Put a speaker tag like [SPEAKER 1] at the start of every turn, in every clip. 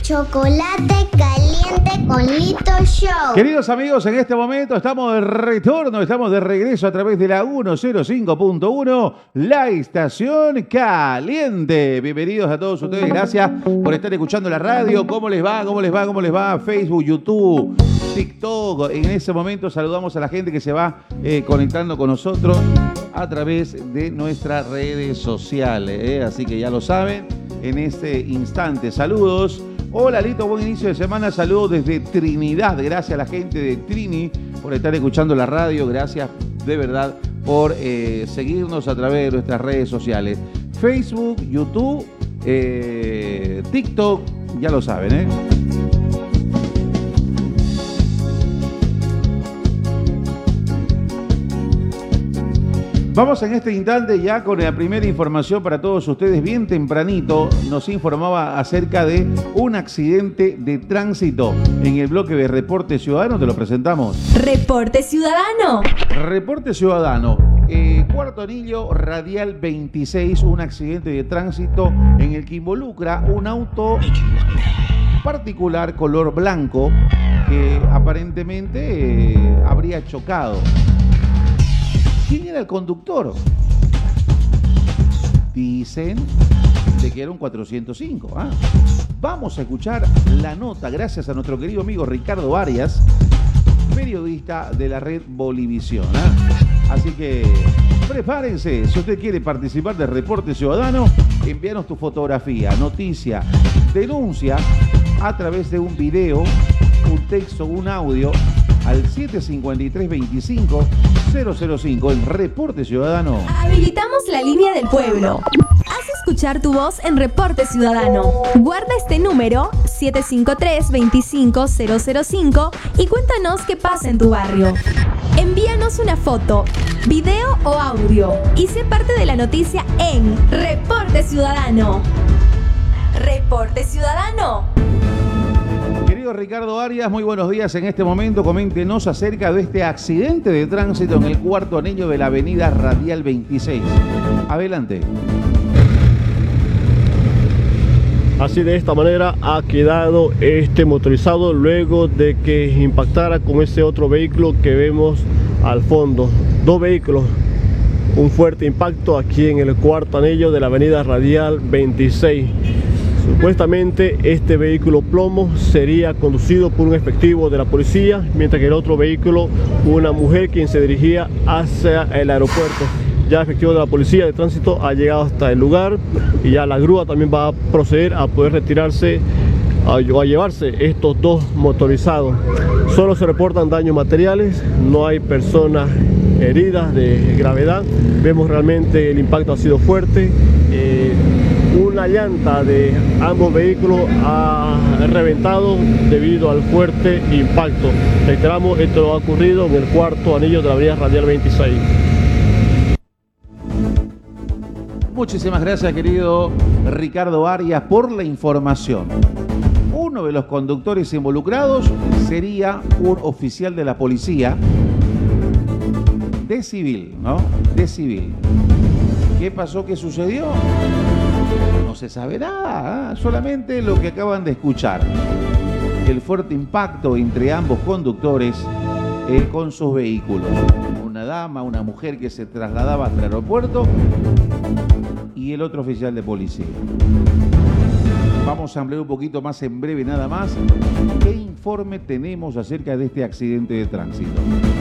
[SPEAKER 1] Chocolate caliente con Lito Show.
[SPEAKER 2] Queridos amigos, en este momento estamos de retorno, estamos de regreso a través de la 105.1, la estación caliente. Bienvenidos a todos ustedes, gracias por estar escuchando la radio. ¿Cómo les va? ¿Cómo les va? ¿Cómo les va? Facebook, YouTube, TikTok. En ese momento saludamos a la gente que se va conectando con nosotros a través de nuestras redes sociales. Así que ya lo saben, en este instante, saludos. Hola Lito, buen inicio de semana, saludos desde Trinidad, gracias a la gente de Trini por estar escuchando la radio, gracias de verdad por seguirnos a través de nuestras redes sociales, Facebook, YouTube, TikTok, ya lo saben, Vamos en este instante ya con la primera información para todos ustedes. Bien tempranito nos informaba acerca de un accidente de tránsito. En el bloque de Reporte Ciudadano te lo presentamos.
[SPEAKER 3] Reporte Ciudadano.
[SPEAKER 2] Reporte Ciudadano. Cuarto anillo, radial 26, un accidente de tránsito en el que involucra un auto particular color blanco que aparentemente habría chocado. ¿Quién era el conductor? Dicen de que era un 405. Vamos a escuchar la nota gracias a nuestro querido amigo Ricardo Arias, periodista de la red Bolivisión. Así que prepárense, si usted quiere participar del Reporte Ciudadano, envíanos tu fotografía, noticia, denuncia a través de un video, un texto, un audio al 753-25-005 en Reporte Ciudadano.
[SPEAKER 3] Habilitamos la línea del pueblo. Haz escuchar tu voz en Reporte Ciudadano. Guarda este número 753-25005 y cuéntanos qué pasa en tu barrio. Envíanos una foto, video o audio y sé parte de la noticia en Reporte Ciudadano. Reporte Ciudadano.
[SPEAKER 2] Querido Ricardo Arias, muy buenos días. En este momento coméntenos acerca de este accidente de tránsito en el cuarto anillo de la avenida Radial 26. Adelante.
[SPEAKER 4] Así de esta manera ha quedado este motorizado luego de que impactara con ese otro vehículo que vemos al fondo. Dos vehículos, un fuerte impacto aquí en el cuarto anillo de la avenida Radial 26. Supuestamente este vehículo plomo sería conducido por un efectivo de la policía, mientras que el otro vehículo, una mujer quien se dirigía hacia el aeropuerto. Ya el efectivo de la policía de tránsito ha llegado hasta el lugar y ya la grúa también va a proceder a poder retirarse o a llevarse estos dos motorizados. Solo se reportan daños materiales, no hay personas heridas de gravedad. Vemos realmente el impacto ha sido fuerte. Una llanta de ambos vehículos ha reventado debido al fuerte impacto. Reiteramos, esto ha ocurrido en el cuarto anillo de la avenida Radial 26.
[SPEAKER 2] Muchísimas gracias, querido Ricardo Arias, por la información. Uno de los conductores involucrados sería un oficial de la policía de civil, ¿no? De civil. ¿Qué pasó? ¿Qué sucedió? No se sabe nada, solamente lo que acaban de escuchar. El fuerte impacto entre ambos conductores con sus vehículos. Una dama, una mujer que se trasladaba hasta el aeropuerto y el otro oficial de policía. Vamos a ampliar un poquito más en breve nada más. ¿Qué informe tenemos acerca de este accidente de tránsito?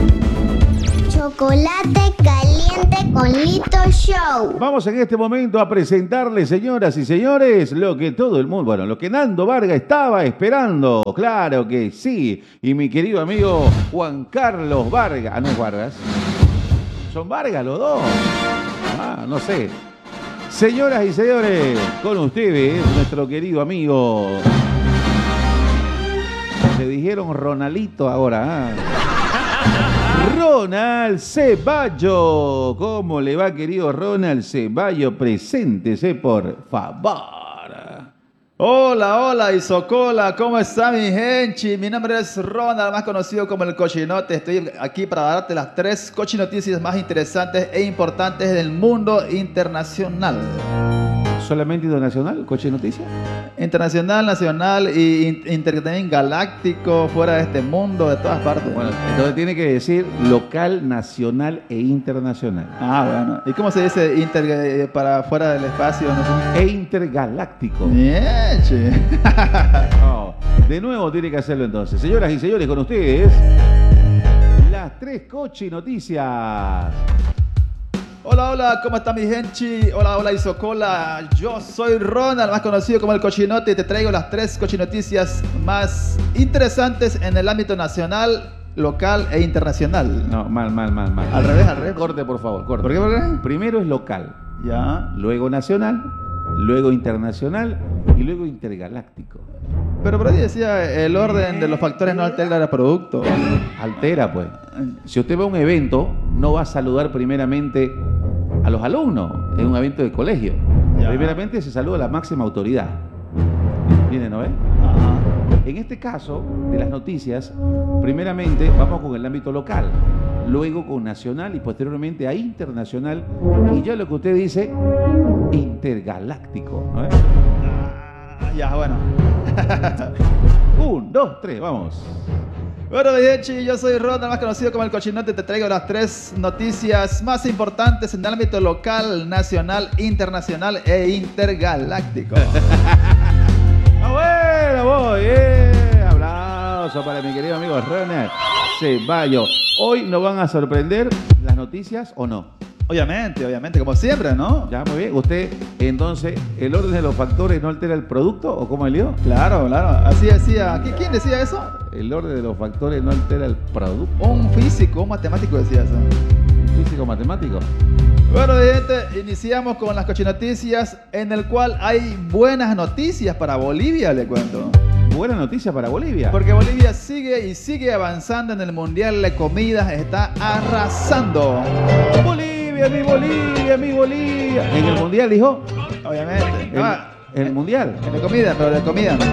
[SPEAKER 1] Chocolate caliente con Lito Show.
[SPEAKER 2] Vamos en este momento a presentarles, señoras y señores, lo que todo el mundo, bueno, lo que Nando Vargas estaba esperando. Claro que sí. Y mi querido amigo Juan Carlos Vargas. No es Vargas. Son Vargas los dos. No sé. Señoras y señores, con ustedes, nuestro querido amigo. Se dijeron Ronaldito ahora, Ronald Ceballos. ¿Cómo le va, querido Ronald Ceballos? Preséntese, por favor.
[SPEAKER 5] Hola, Isocola, ¿cómo está mi gente? Mi nombre es Ronald, más conocido como el Cochinote. Estoy aquí para darte las 3 cochinoticias más interesantes e importantes del mundo internacional.
[SPEAKER 2] solamente internacional, coche noticia?
[SPEAKER 5] Internacional, nacional y también galáctico, fuera de este mundo, de todas partes.
[SPEAKER 2] Bueno, entonces tiene que decir local, nacional e internacional.
[SPEAKER 5] Ah, bueno. ¿Y cómo se dice para fuera del espacio? No sé.
[SPEAKER 2] E intergaláctico.
[SPEAKER 5] Bien, che.
[SPEAKER 2] No, de nuevo tiene que hacerlo entonces. Señoras y señores, con ustedes, las 3 coche noticias.
[SPEAKER 5] Hola, hola, ¿cómo está mi gente? Hola, hola, Isocola. Yo soy Ronald, más conocido como el Cochinote, y te traigo las 3 cochinoticias más interesantes en el ámbito nacional, local e internacional.
[SPEAKER 2] No, mal.
[SPEAKER 5] Al revés.
[SPEAKER 2] Corte, por favor, corte.
[SPEAKER 5] ¿Por qué?
[SPEAKER 2] Primero es local,
[SPEAKER 5] Ya.
[SPEAKER 2] luego nacional, luego internacional y luego intergaláctico.
[SPEAKER 5] Pero por ahí decía, el orden de los factores no altera el producto.
[SPEAKER 2] Altera, pues. Si usted va a un evento, no va a saludar primeramente a los alumnos en un evento de colegio.
[SPEAKER 5] Ya.
[SPEAKER 2] Primeramente se saluda a la máxima autoridad. ¿Entienden, no ves?
[SPEAKER 5] Ajá.
[SPEAKER 2] En este caso de las noticias, primeramente vamos con el ámbito local, luego con nacional y posteriormente a internacional, y ya lo que usted dice, intergaláctico, ¿no ves?
[SPEAKER 5] Ya, bueno.
[SPEAKER 2] 1, 2, 3, vamos.
[SPEAKER 5] Bueno, mi gente, yo soy Ronald, más conocido como el Cochinote. Te traigo las 3 noticias más importantes en el ámbito local, nacional, internacional e intergaláctico.
[SPEAKER 2] Bueno, voy, aplauso para mi querido amigo Ronald Ceballos. Hoy nos van a sorprender las noticias o no.
[SPEAKER 5] Obviamente, como siempre, ¿no?
[SPEAKER 2] Ya, muy bien. Usted, entonces, ¿el orden de los factores no altera el producto o cómo elió?
[SPEAKER 5] Claro. Así decía. ¿Quién decía eso?
[SPEAKER 2] El orden de los factores no altera el producto.
[SPEAKER 5] Un físico, un matemático decía eso.
[SPEAKER 2] Físico matemático.
[SPEAKER 5] Bueno, gente, iniciamos con las cochinoticias, en el cual hay buenas noticias para Bolivia, le cuento.
[SPEAKER 2] Buena noticia para Bolivia.
[SPEAKER 5] Porque Bolivia sigue avanzando en el Mundial de Comidas, está arrasando.
[SPEAKER 2] Bolivia, mi Bolivia. En el mundial, dijo.
[SPEAKER 5] Obviamente.
[SPEAKER 2] El mundial.
[SPEAKER 5] En de comida, pero de comida no.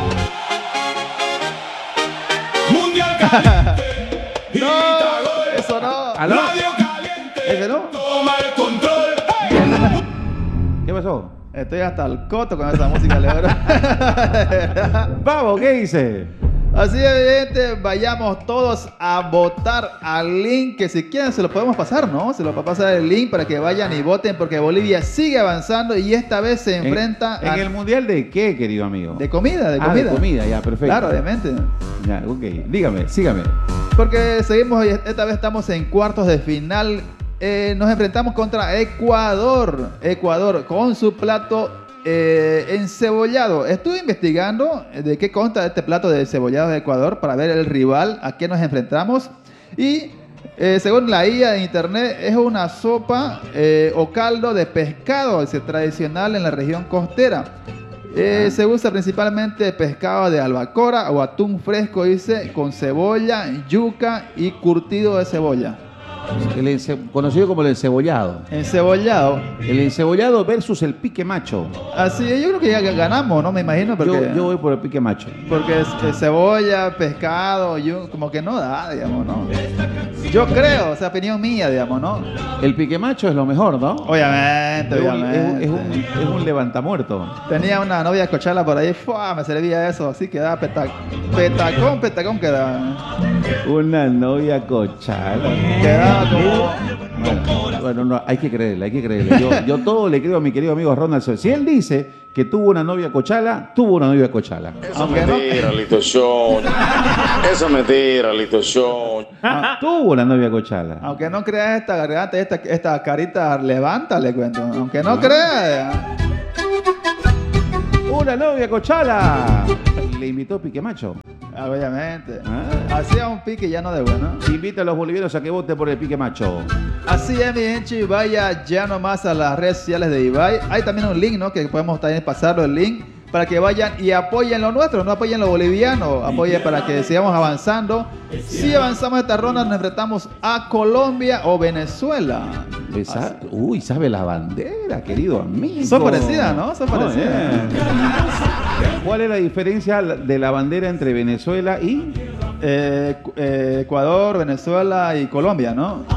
[SPEAKER 6] Mundial caliente.
[SPEAKER 5] No, eso no.
[SPEAKER 2] ¿Aló?
[SPEAKER 6] Radio caliente.
[SPEAKER 2] ¿Ese no?
[SPEAKER 6] Toma el control.
[SPEAKER 2] ¿Qué pasó?
[SPEAKER 5] Estoy hasta el coto con esa música, Leoro.
[SPEAKER 2] Vamos, ¿qué dice?
[SPEAKER 5] Así es, gente, vayamos todos a votar al link, que si quieren se lo podemos pasar, ¿no? Se lo va a pasar el link para que vayan y voten, porque Bolivia sigue avanzando y esta vez se enfrenta
[SPEAKER 2] ¿En el mundial de qué, querido amigo?
[SPEAKER 5] de comida, de
[SPEAKER 2] Ah,
[SPEAKER 5] comida.
[SPEAKER 2] de comida, ya, perfecto.
[SPEAKER 5] Claro, obviamente.
[SPEAKER 2] Ya, ok. Dígame, sígame.
[SPEAKER 5] Porque seguimos, esta vez estamos en cuartos de final. Nos enfrentamos contra Ecuador. Ecuador con su plato encebollado. Estuve investigando de qué consta este plato de encebollado de Ecuador para ver el rival, a qué nos enfrentamos. Y según la guía de internet, es una sopa o caldo de pescado tradicional en la región costera. Se usa principalmente pescado de albacora o atún fresco, dice, con cebolla, yuca y curtido de cebolla.
[SPEAKER 2] Conocido como el encebollado.
[SPEAKER 5] Encebollado.
[SPEAKER 2] El encebollado versus el pique macho.
[SPEAKER 5] Así, yo creo que ya ganamos, ¿no? Me imagino, porque,
[SPEAKER 2] Yo voy por el pique macho.
[SPEAKER 5] porque cebolla, pescado, como que no da, digamos, ¿no? Yo creo, o sea, opinión mía, digamos, ¿no?
[SPEAKER 2] El pique macho es lo mejor, ¿no?
[SPEAKER 5] Obviamente, obviamente.
[SPEAKER 2] Es un levantamuerto.
[SPEAKER 5] Tenía una novia cochala por ahí, ¡fua! Me servía eso, así quedaba petacón quedaba.
[SPEAKER 2] Una novia cochala.
[SPEAKER 5] Quedaba como...
[SPEAKER 2] Bueno, no, hay que creerle. Yo todo le creo a mi querido amigo Ronald Ceballos. Si él dice que tuvo una novia cochala, tuvo una novia cochala.
[SPEAKER 5] Aunque no,
[SPEAKER 7] Lito Show. Eso es mentira, Lito Show.
[SPEAKER 2] Tuvo una novia cochala.
[SPEAKER 5] aunque no creas esta garganta, esta carita levanta, le cuento. Aunque no creas.
[SPEAKER 2] Una novia cochala. Le invitó pique macho.
[SPEAKER 5] Obviamente.
[SPEAKER 2] Ah.
[SPEAKER 5] Hacía un pique ya no de bueno.
[SPEAKER 2] Invita a los bolivianos a que voten por el pique macho.
[SPEAKER 5] Así es, mi gente, vaya ya nomás a las redes sociales de Ibai. Hay también un link, ¿no? Que podemos también pasarlo el link para que vayan y apoyen lo nuestro, no apoyen lo boliviano, apoyen para que sigamos avanzando. Si avanzamos esta ronda, nos enfrentamos a Colombia o Venezuela.
[SPEAKER 2] Uy, sabe la bandera, querido amigo.
[SPEAKER 5] Son parecidas, ¿no? Son parecidas.
[SPEAKER 2] ¿Cuál es la diferencia de la bandera entre Venezuela y...?
[SPEAKER 5] Ecuador, Venezuela y Colombia, ¿no?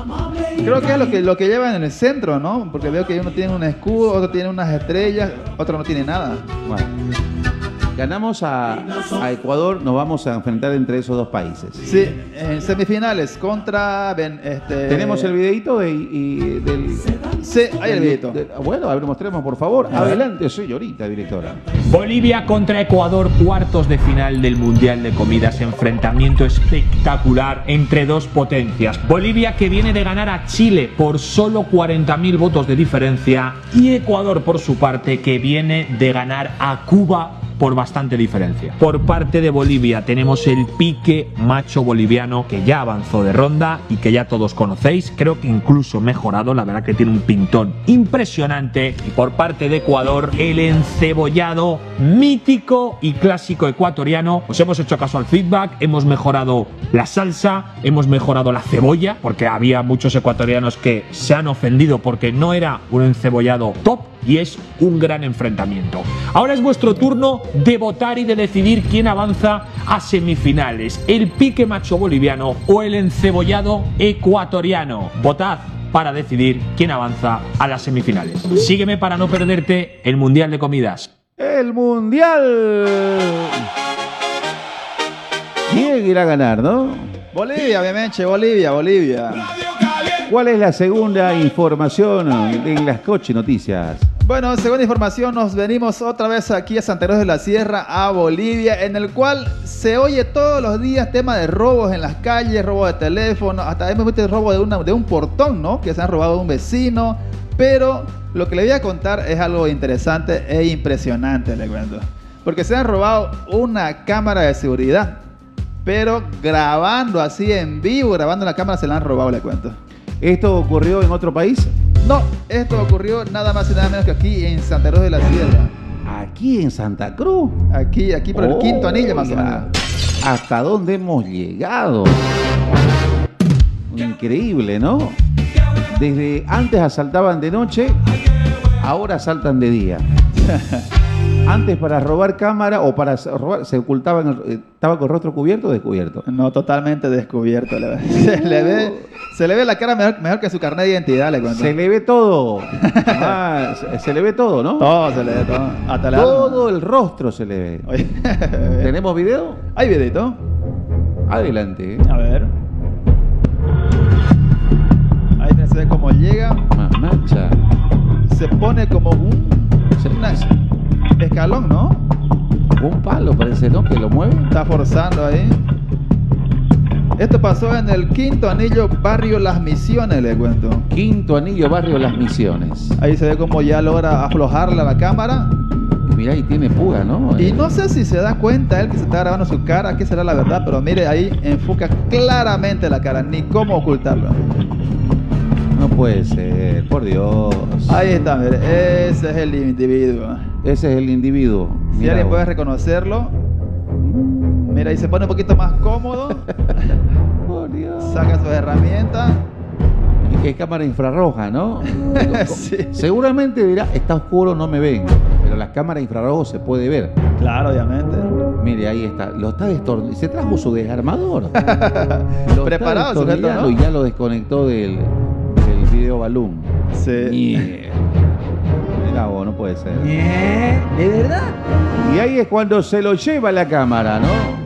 [SPEAKER 5] Creo que es lo que llevan en el centro, ¿no? Porque veo que uno tiene un escudo, otro tiene unas estrellas, otro no tiene nada.
[SPEAKER 2] Bueno. Ganamos a Ecuador, nos vamos a enfrentar entre esos dos países.
[SPEAKER 5] Sí, en semifinales contra...
[SPEAKER 2] ¿Tenemos el videito del...
[SPEAKER 5] Sí, hay el videito.
[SPEAKER 2] Bueno, a ver, mostremos por favor. Adelante, señorita directora.
[SPEAKER 8] Bolivia contra Ecuador, cuartos de final del Mundial de Comidas. Enfrentamiento espectacular entre dos potencias. Bolivia, que viene de ganar a Chile por solo 40.000 votos de diferencia, y Ecuador, por su parte, que viene de ganar a Cuba por bastante diferencia. Por parte de Bolivia tenemos el pique macho boliviano, que ya avanzó de ronda y que ya todos conocéis, creo que incluso mejorado, la verdad que tiene un pintón impresionante. Y por parte de Ecuador, el encebollado mítico y clásico ecuatoriano. Os hemos hecho caso al feedback, hemos mejorado la salsa, hemos mejorado la cebolla, porque había muchos ecuatorianos que se han ofendido porque no era un encebollado top, y es un gran enfrentamiento. Ahora es vuestro turno de votar y de decidir quién avanza a semifinales, el pique macho boliviano o el encebollado ecuatoriano. Votad para decidir quién avanza a las semifinales. Sígueme para no perderte el Mundial de Comidas.
[SPEAKER 2] El Mundial. ¿Quién irá a ganar, no?
[SPEAKER 5] Bolivia, obviamente, Bolivia.
[SPEAKER 2] ¿Cuál es la segunda información en las Coche Noticias?
[SPEAKER 5] Bueno, según información, nos venimos otra vez aquí a Santa Cruz de la Sierra, a Bolivia, en el cual se oye todos los días tema de robos en las calles, robo de teléfono, hasta hemos visto el robo de un portón, ¿no? Que se han robado de un vecino, pero lo que le voy a contar es algo interesante e impresionante, le cuento. Porque se han robado una cámara de seguridad, pero grabando así en vivo, grabando la cámara, se la han robado, le cuento.
[SPEAKER 2] ¿Esto ocurrió en otro país?
[SPEAKER 5] No, esto ocurrió nada más y nada menos que aquí en Santa Cruz de la Sierra.
[SPEAKER 2] ¿Aquí en Santa Cruz?
[SPEAKER 5] Aquí por el quinto anillo más o menos.
[SPEAKER 2] ¿Hasta dónde hemos llegado? Increíble, ¿no? Desde antes asaltaban de noche, ahora asaltan de día. Antes para robar cámara o para robar, se ocultaban, ¿estaba con rostro cubierto o descubierto?
[SPEAKER 5] No, totalmente descubierto. Se le ve la cara mejor que su carnet de identidad, le cuento.
[SPEAKER 2] Se le ve todo. Se le ve todo, ¿no?
[SPEAKER 5] Todo se le ve, todo. Hasta
[SPEAKER 2] todo el rostro se le ve.
[SPEAKER 5] Oye,
[SPEAKER 2] ¿tenemos video?
[SPEAKER 5] ¿hay videito?
[SPEAKER 2] Adelante.
[SPEAKER 5] A ver. Ahí se ve cómo llega.
[SPEAKER 2] Mamacha.
[SPEAKER 5] Se pone como un escalón, ¿no?
[SPEAKER 2] Un palo parece, ¿no? Que lo mueve.
[SPEAKER 5] Está forzando ahí. Esto pasó en el quinto anillo, barrio Las Misiones, le cuento.
[SPEAKER 2] Quinto anillo, barrio Las Misiones.
[SPEAKER 5] Ahí se ve como ya logra aflojarla la cámara.
[SPEAKER 2] Y mira, ahí tiene fuga, ¿no?
[SPEAKER 5] Y no sé si se da cuenta él que se está grabando su cara, qué será la verdad, pero mire, ahí enfoca claramente la cara, ni cómo ocultarlo.
[SPEAKER 2] No puede ser, por Dios.
[SPEAKER 5] Ahí está, mire, ese es el individuo.
[SPEAKER 2] Ese es el individuo.
[SPEAKER 5] Si
[SPEAKER 2] Mira
[SPEAKER 5] alguien
[SPEAKER 2] vos.
[SPEAKER 5] puede reconocerlo, mira, ahí se pone un poquito más cómodo,
[SPEAKER 2] Por Dios.
[SPEAKER 5] saca sus herramientas.
[SPEAKER 2] Y que es cámara infrarroja, ¿no?
[SPEAKER 5] Sí.
[SPEAKER 2] Seguramente dirá, está oscuro, no me ven. Pero las cámaras infrarrojos se puede ver.
[SPEAKER 5] Claro, obviamente.
[SPEAKER 2] Mire, ahí está. Lo está destornillando. Se trajo su desarmador. Lo
[SPEAKER 5] Preparado,
[SPEAKER 2] está
[SPEAKER 5] sujeto,
[SPEAKER 2] destornillando
[SPEAKER 5] ¿no?
[SPEAKER 2] y ya lo desconectó del video balloon.
[SPEAKER 5] Sí.
[SPEAKER 2] Yeah. Mirá vos, no puede ser.
[SPEAKER 9] ¿De verdad?
[SPEAKER 2] Y ahí es cuando se lo lleva la cámara, ¿no?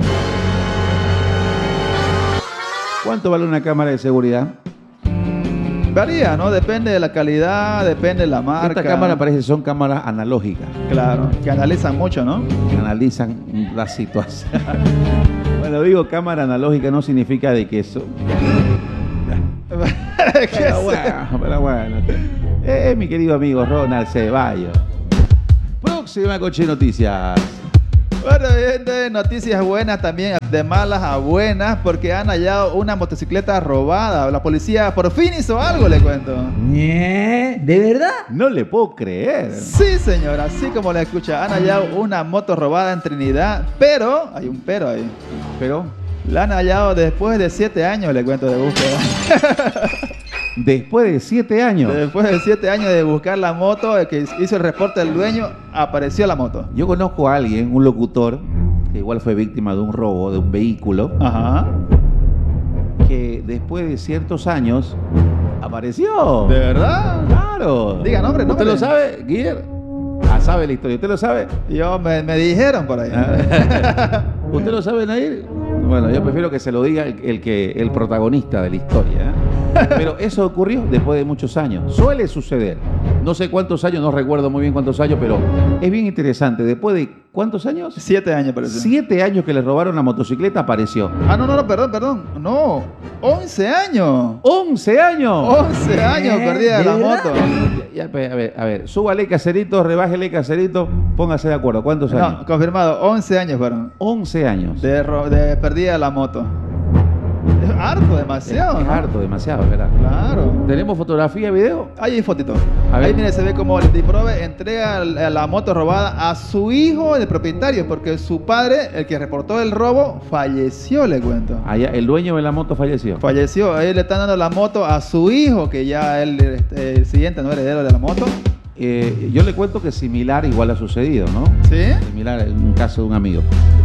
[SPEAKER 2] ¿Cuánto vale una cámara de seguridad?
[SPEAKER 5] Varía, ¿no? Depende de la calidad, depende de la marca.
[SPEAKER 2] Esta cámara parece que son cámaras analógicas.
[SPEAKER 5] Claro, que analizan mucho, ¿no?
[SPEAKER 2] Que analizan la situación. Bueno, digo cámara analógica no significa de que eso... Pero bueno. Es mi querido amigo Ronald Ceballos. Próxima Coche Noticias.
[SPEAKER 5] Bueno, gente, noticias buenas también, de malas a buenas, porque han hallado una motocicleta robada. La policía por fin hizo algo, le cuento.
[SPEAKER 9] ¿De verdad?
[SPEAKER 2] No le puedo creer.
[SPEAKER 5] Sí, señor, así como la escucha, han hallado una moto robada en Trinidad, pero, hay un pero ahí,
[SPEAKER 2] Pero
[SPEAKER 5] la han hallado después de 7 años, le cuento, de búsqueda.
[SPEAKER 2] después de 7 años.
[SPEAKER 5] Después de 7 años de buscar la moto, el que hizo el reporte del dueño, apareció la moto.
[SPEAKER 2] Yo conozco a alguien, un locutor, que igual fue víctima de un robo de un vehículo,
[SPEAKER 5] Ajá.
[SPEAKER 2] que después de ciertos años Apareció.
[SPEAKER 5] ¿De verdad?
[SPEAKER 2] Claro.
[SPEAKER 5] Diga nombre,
[SPEAKER 2] ¿Usted
[SPEAKER 5] nombre.
[SPEAKER 2] lo sabe, Guillermo? Ah, sabe la historia. ¿Usted lo sabe?
[SPEAKER 5] Yo me dijeron por ahí.
[SPEAKER 2] ¿Usted lo sabe, Nair? Bueno, yo prefiero que se lo diga el protagonista de la historia. Pero eso ocurrió después de muchos años. Suele suceder. No sé cuántos años, no recuerdo muy bien cuántos años, pero es bien interesante. Después de ¿cuántos años?
[SPEAKER 5] 7 años parece.
[SPEAKER 2] 7 años que le robaron la motocicleta, apareció.
[SPEAKER 5] Ah, no, perdón. No, 11 años.
[SPEAKER 2] ¡11 años!
[SPEAKER 5] 11 años perdida
[SPEAKER 9] ¿de
[SPEAKER 5] la
[SPEAKER 9] verdad?
[SPEAKER 5] moto.
[SPEAKER 2] A ver, súbale Caserito, rebájele Caserito, póngase de acuerdo. ¿Cuántos años?
[SPEAKER 5] No, confirmado, 11 años fueron.
[SPEAKER 2] 11 años.
[SPEAKER 5] De perdida la moto. Es harto, demasiado.
[SPEAKER 2] Es
[SPEAKER 5] ¿no?
[SPEAKER 2] harto, demasiado, ¿verdad?
[SPEAKER 5] Claro.
[SPEAKER 2] ¿Tenemos fotografía, video?
[SPEAKER 5] Ahí hay fotito.
[SPEAKER 2] A ver.
[SPEAKER 5] Ahí mire, se ve como el Diprove entrega la moto robada a su hijo, el propietario, porque su padre, el que reportó el robo, falleció, le cuento.
[SPEAKER 2] Allá, el dueño de la moto falleció.
[SPEAKER 5] Falleció. Ahí le están dando la moto a su hijo, que ya él, el siguiente no heredero de la moto.
[SPEAKER 2] Yo le cuento que similar igual ha sucedido, ¿no?
[SPEAKER 5] ¿Sí?
[SPEAKER 2] Similar en un caso de un amigo.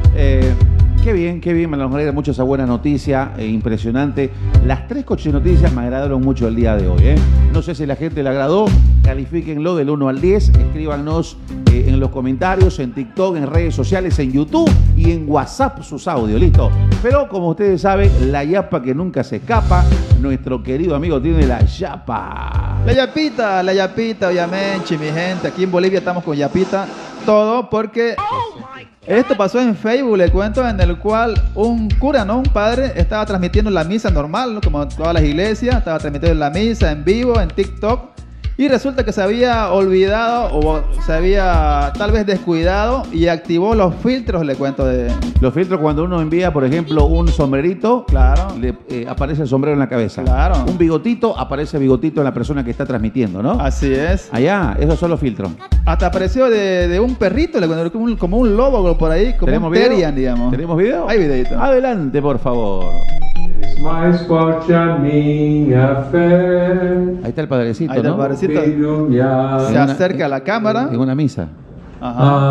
[SPEAKER 2] Qué bien, me nos alegra mucho esa buena noticia, impresionante. Las 3 coches noticias me agradaron mucho el día de hoy. No sé si la gente le agradó, califíquenlo del 1 al 10, escríbanos en los comentarios, en TikTok, en redes sociales, en YouTube y en WhatsApp sus audios, listo. Pero como ustedes saben, la yapa que nunca se escapa, nuestro querido amigo tiene la yapa.
[SPEAKER 5] La yapita, obviamente, mi gente. Aquí en Bolivia estamos con yapita. Todo porque esto pasó en Facebook, le cuento, en el cual un cura, ¿no? Un padre estaba transmitiendo la misa normal, ¿no? Como todas las iglesias, estaba transmitiendo la misa en vivo, en TikTok. Y resulta que se había olvidado o se había tal vez descuidado y activó los filtros, le cuento de...
[SPEAKER 2] Los filtros cuando uno envía, por ejemplo, un sombrerito,
[SPEAKER 5] Claro.
[SPEAKER 2] aparece el sombrero en la cabeza.
[SPEAKER 5] Claro.
[SPEAKER 2] Un bigotito, aparece el bigotito en la persona que está transmitiendo, ¿no?
[SPEAKER 5] Así es.
[SPEAKER 2] Allá, esos son los filtros.
[SPEAKER 5] Hasta apareció de un perrito, le cuento, como un lobo por ahí, como
[SPEAKER 2] ¿Tenemos
[SPEAKER 5] un
[SPEAKER 2] video?
[SPEAKER 5] Terian, digamos.
[SPEAKER 2] ¿Tenemos video?
[SPEAKER 5] Hay videito.
[SPEAKER 2] Adelante, por favor.
[SPEAKER 10] Mais forte a minha fé.
[SPEAKER 2] Ahí está el padrecito,
[SPEAKER 5] Ahí está el
[SPEAKER 2] ¿no?
[SPEAKER 5] padrecito.
[SPEAKER 10] Filho me
[SPEAKER 5] Se acerca a la cámara.
[SPEAKER 2] En una misa.
[SPEAKER 5] Ajá.